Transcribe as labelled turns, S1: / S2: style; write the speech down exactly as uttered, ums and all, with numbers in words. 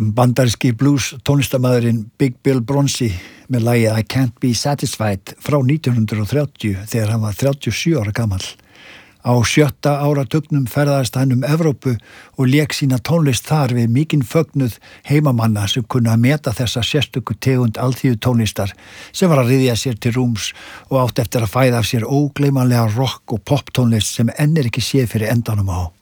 S1: Bandaríski blues tónlistarmaðurinn Big Bill Bronzy með lagið I Can't Be Satisfied frá nítján hundruð og þrjátíu þegar hann var þrjátíu og sjö ára gamall. Á sjötta áratugnum ferðaðist hann um Evrópu og lék sína tónlist þar við mikinn fögnuð heimamanna sem kunna að meta þessa sérstöku tegund alþýðu tónlistar sem var að ryðja sér til rúms og átt eftir að fæða af sér ógleymanlega rock og pop tónlist sem enn er ekki séð fyrir endanum á.